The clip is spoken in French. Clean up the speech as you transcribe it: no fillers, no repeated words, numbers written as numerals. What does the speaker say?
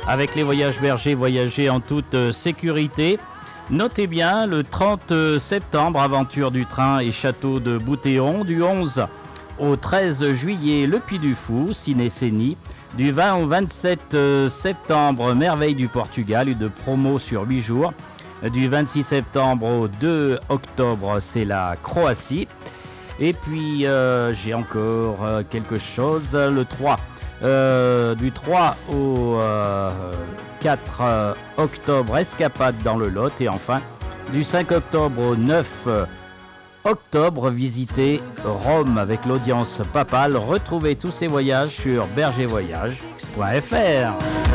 Avec les voyages bergers, voyager en toute sécurité. Notez bien, le 30 septembre, aventure du train et château de Boutéon. Du 11 au 13 juillet, le Puy du Fou, Ciné-Cénie. Du 20 au 27 septembre, Merveille du Portugal, une promo sur 8 jours. Du 26 septembre au 2 octobre, c'est la Croatie. Et puis, j'ai encore quelque chose, le 3. Du 3 au 4 octobre, escapade dans le Lot. Et enfin, du 5 octobre au 9 octobre, visiter Rome avec l'audience papale. Retrouvez tous ces voyages sur bergervoyage.fr.